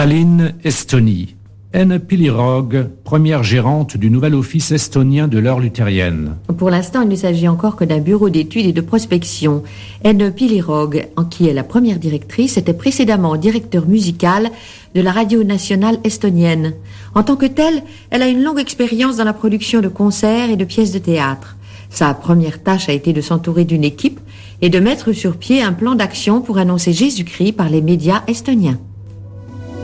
Tallinn, Estonie. Anne Pilirogue, première gérante du nouvel office estonien de l'heure luthérienne. Pour l'instant, il ne s'agit encore que d'un bureau d'études et de prospection. Anne Pilirogue, en qui est la première directrice, était précédemment directeur musical de la radio nationale estonienne. En tant que telle, elle a une longue expérience dans la production de concerts et de pièces de théâtre. Sa première tâche a été de s'entourer d'une équipe et de mettre sur pied un plan d'action pour annoncer Jésus-Christ par les médias estoniens.